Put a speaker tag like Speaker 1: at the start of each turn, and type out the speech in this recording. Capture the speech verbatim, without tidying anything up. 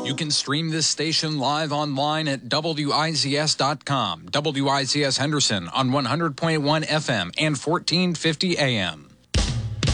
Speaker 1: You can stream this station live online at W I Z S dot com. W I Z S Henderson on one hundred point one F M and fourteen fifty A M.